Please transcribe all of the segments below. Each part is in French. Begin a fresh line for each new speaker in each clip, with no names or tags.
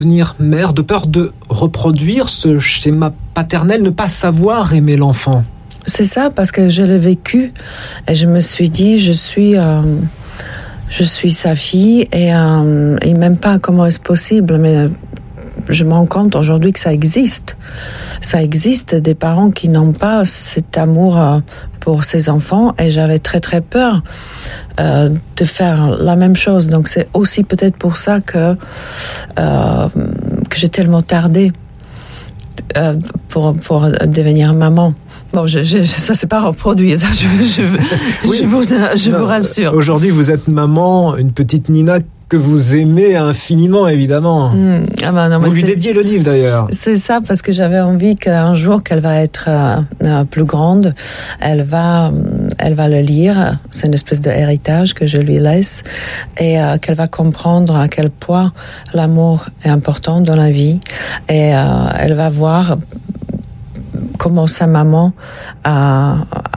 devenir mère, de peur de reproduire ce schéma paternel, ne pas savoir aimer l'enfant?
C'est ça, parce que je l'ai vécu et je me suis dit, je suis sa fille et même pas comment est-ce possible, mais je me rends compte aujourd'hui que ça existe. Ça existe des parents qui n'ont pas cet amour pour ses enfants et j'avais très très peur de faire la même chose. Donc c'est aussi peut-être pour ça que j'ai tellement tardé pour devenir maman. Bon, ça c'est pas reproduit, ça je vous rassure.
Aujourd'hui, vous êtes maman, une petite Nina que vous aimez infiniment, évidemment. Vous lui dédiez le livre, d'ailleurs.
C'est ça, parce que j'avais envie qu'un jour qu'elle va être plus grande, elle va le lire. C'est une espèce d'héritage que je lui laisse, et qu'elle va comprendre à quel point l'amour est important dans la vie, et elle va voir comment sa maman a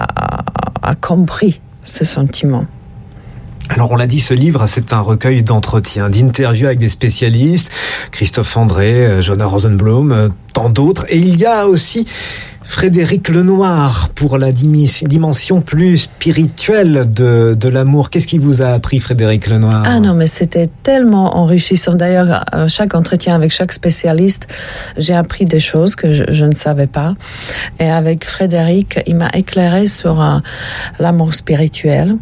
compris ce sentiment.
Alors on l'a dit, ce livre, c'est un recueil d'entretiens, d'interviews avec des spécialistes, Christophe André, Joanna Rosenblum, tant d'autres. Et il y a aussi Frédéric Lenoir pour la dimension plus spirituelle de l'amour. Qu'est-ce qui vous a appris, Frédéric Lenoir?
Ah non, mais c'était tellement enrichissant. D'ailleurs, chaque entretien avec chaque spécialiste, j'ai appris des choses que je ne savais pas. Et avec Frédéric, il m'a éclairé sur l'amour spirituel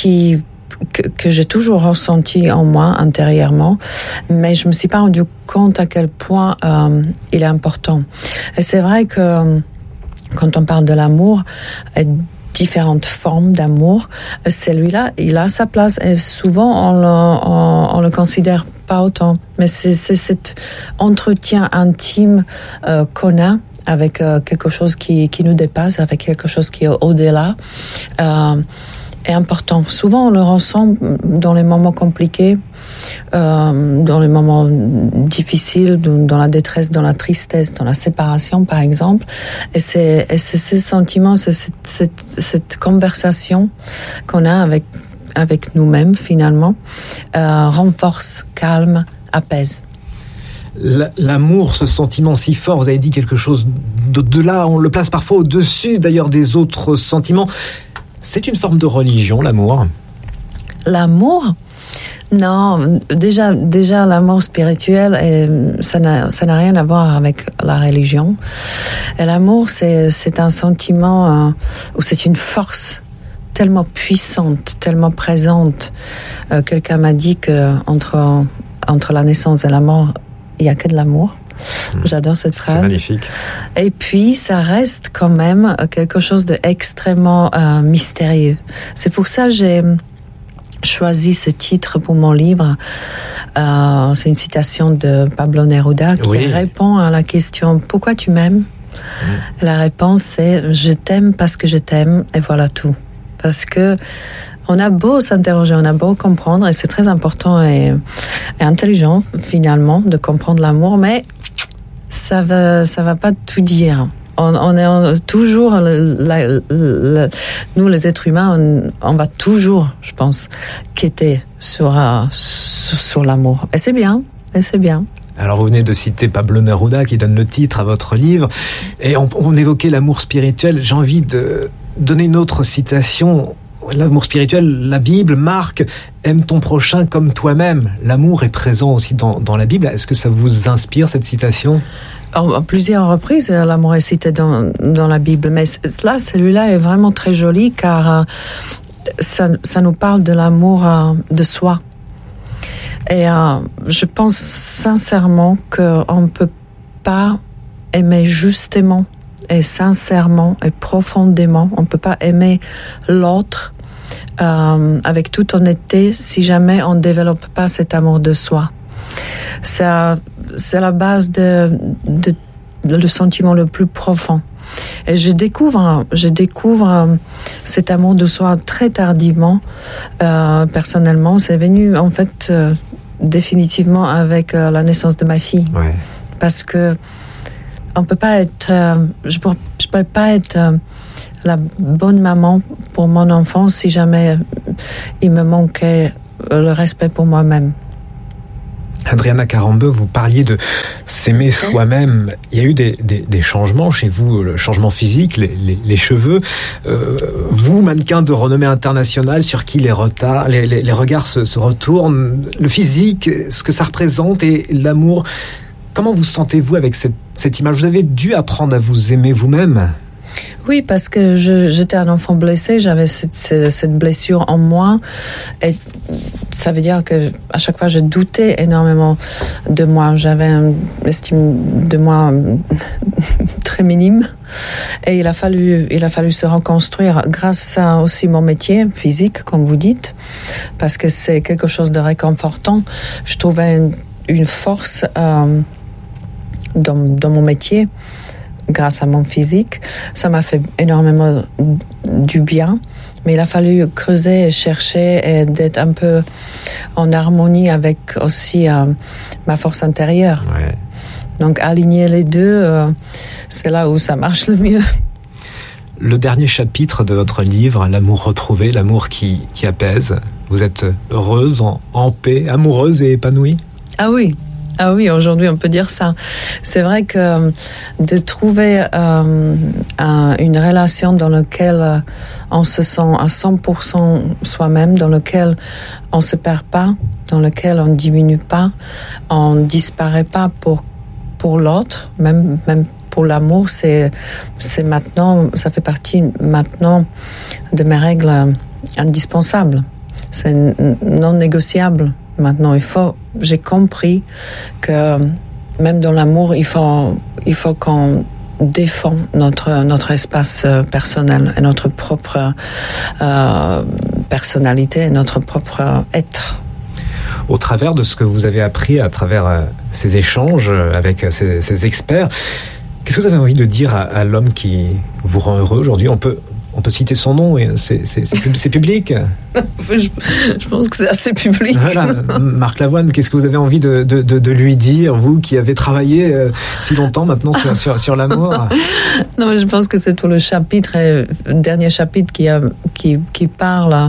que j'ai toujours ressenti en moi intérieurement, mais je me suis pas rendu compte à quel point il est important. Et c'est vrai que quand on parle de l'amour, différentes formes d'amour, celui-là, il a sa place et souvent on le considère pas autant. Mais c'est cet entretien intime qu'on a avec quelque chose qui nous dépasse, avec quelque chose qui est au-delà. Est important. Souvent, on le ressent dans les moments compliqués, dans les moments difficiles, dans la détresse, dans la tristesse, dans la séparation, par exemple. Et c'est ces sentiments, c'est cette conversation qu'on a avec nous-mêmes, finalement, renforce, calme, apaise.
L'amour, ce sentiment si fort, vous avez dit quelque chose d'au-delà, on le place parfois au-dessus, d'ailleurs, des autres sentiments. C'est une forme de religion, l'amour?
L'amour? Non, déjà l'amour spirituel, ça n'a rien à voir avec la religion. Et l'amour, c'est un sentiment ou c'est une force tellement puissante, tellement présente. Quelqu'un m'a dit que entre la naissance et la mort, il n'y a que de l'amour. J'adore cette phrase.
C'est magnifique.
Et puis, ça reste quand même quelque chose d'extrêmement mystérieux. C'est pour ça que j'ai choisi ce titre pour mon livre. C'est une citation de Pablo Neruda qui répond à la question « Pourquoi tu m'aimes ?» La réponse c'est « Je t'aime parce que je t'aime et voilà tout ». Parce que on a beau s'interroger, on a beau comprendre, et c'est très important et intelligent finalement de comprendre l'amour, mais ça va pas tout dire. On est toujours, nous les êtres humains, on va toujours, je pense, quêter sur l'amour. Et c'est bien.
Alors vous venez de citer Pablo Neruda qui donne le titre à votre livre, et on évoquait l'amour spirituel. J'ai envie de donner une autre citation. L'amour spirituel, la Bible marque « Aime ton prochain comme toi-même ». L'amour est présent aussi dans la Bible. Est-ce que ça vous inspire, cette citation ?
À plusieurs reprises, l'amour est cité dans la Bible. Mais là, celui-là est vraiment très joli car ça nous parle de l'amour de soi. Et je pense sincèrement qu'on ne peut pas aimer justement et sincèrement et profondément. On ne peut pas aimer l'autre avec toute honnêteté si jamais on ne développe pas cet amour de soi. C'est la base le sentiment le plus profond. Et je découvre cet amour de soi très tardivement. Personnellement, c'est venu en fait définitivement avec la naissance de ma fille.
Ouais.
Parce que on peut pas être, je pourrais pas être la bonne maman pour mon enfant si jamais il me manquait le respect pour moi-même.
Adriana Carambeu, vous parliez de s'aimer soi-même. Il y a eu des changements chez vous, le changement physique, les cheveux. Vous, mannequin de renommée internationale, sur qui les regards se retournent, le physique, ce que ça représente et l'amour. Comment vous sentez-vous avec cette image? Vous avez dû apprendre à vous aimer vous-même.
Oui, parce que j'étais un enfant blessé, j'avais cette blessure en moi, et ça veut dire que à chaque fois je doutais énormément de moi. J'avais une estime de moi très minime, et il a fallu se reconstruire grâce à aussi mon métier physique, comme vous dites, parce que c'est quelque chose de réconfortant. Je trouvais une force dans mon métier. Grâce à mon physique, ça m'a fait énormément du bien, mais il a fallu creuser et chercher et d'être un peu en harmonie avec aussi ma force intérieure.
Ouais.
Donc aligner les deux, c'est là où ça marche le mieux.
Le dernier chapitre de votre livre, l'amour retrouvé, l'amour qui apaise. Vous êtes heureuse, en paix, amoureuse et épanouie?
Ah oui, aujourd'hui on peut dire ça. C'est vrai que de trouver une relation dans laquelle on se sent à 100% soi-même, dans laquelle on se perd pas, dans laquelle on diminue pas, on disparaît pas pour l'autre, même pour l'amour, c'est maintenant, ça fait partie maintenant de mes règles indispensables. C'est non négociable. Maintenant, j'ai compris que même dans l'amour, il faut qu'on défend notre espace personnel et notre propre personnalité et notre propre être.
Au travers de ce que vous avez appris, à travers ces échanges avec ces experts, qu'est-ce que vous avez envie de dire à l'homme qui vous rend heureux aujourd'hui? On peut citer son nom, c'est public.
Je pense que c'est assez public.
Voilà, Marc Lavoine, qu'est-ce que vous avez envie de lui dire, vous qui avez travaillé si longtemps maintenant sur l'amour?
Non, mais je pense que c'est tout le chapitre, le dernier chapitre qui parle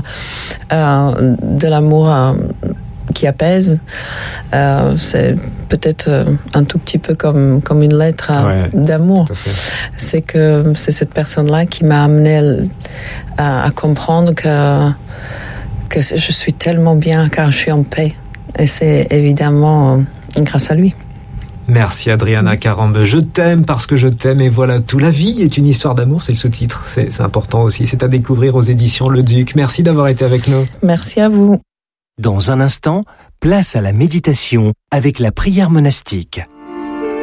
de l'amour qui apaise. C'est peut-être un tout petit peu comme une lettre d'amour. C'est que c'est cette personne-là qui m'a amené à comprendre que je suis tellement bien car je suis en paix. Et c'est évidemment grâce à lui.
Merci Adriana Carambeu. Je t'aime parce que je t'aime et voilà tout. La vie est une histoire d'amour, c'est le sous-titre. C'est important aussi. C'est à découvrir aux éditions Le Duc. Merci d'avoir été avec nous.
Merci à vous.
Dans un instant, place à la méditation avec la prière monastique.